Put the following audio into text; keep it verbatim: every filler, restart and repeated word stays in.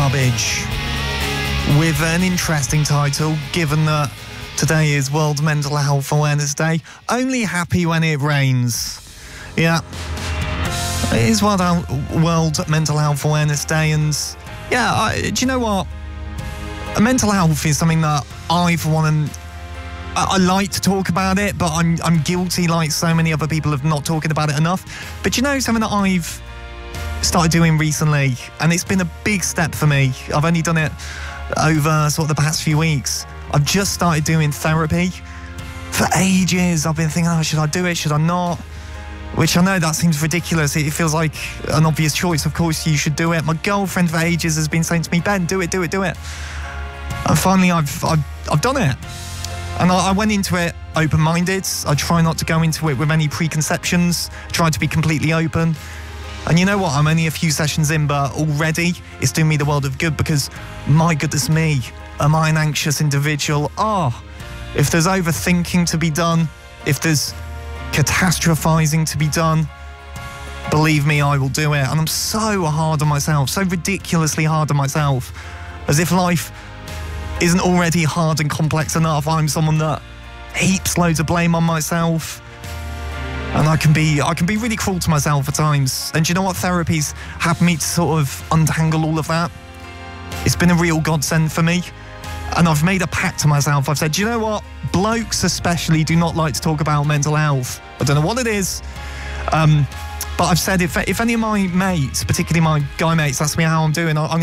Garbage with an interesting title, given that today is World Mental Health Awareness Day. Only happy when it rains. Yeah, it is World, World Mental Health Awareness Day, and yeah, I, do you know what? Mental health is something that I, for one, I, I like to talk about it, but I'm I'm guilty, like so many other people, of not talking about it enough. But you know, something that I've started doing recently, and it's been a big step for me. I've only done it over sort of the past few weeks. I've just started doing therapy. For ages, I've been thinking, oh, should I do it? Should I not? Which I know that seems ridiculous. It feels like an obvious choice. Of course, you should do it. My girlfriend for ages has been saying to me, Ben, do it, do it, do it. And finally, I've I've, I've done it. And I, I went into it open-minded. I try not to go into it with any preconceptions. Try to be completely open. And you know what? I'm only a few sessions in, but already it's doing me the world of good, because my goodness me, am I an anxious individual? Oh, if there's overthinking to be done, if there's catastrophizing to be done, believe me, I will do it. And I'm so hard on myself, so ridiculously hard on myself, as if life isn't already hard and complex enough. I'm someone that heaps loads of blame on myself. And I can be I can be really cruel to myself at times. And do you know what? Therapy's helped me to sort of untangle all of that. It's been a real godsend for me. And I've made a pact to myself. I've said, do you know what? Blokes especially do not like to talk about mental health. I don't know what it is. Um, but I've said if, if any of my mates, particularly my guy mates, ask me how I'm doing, I'm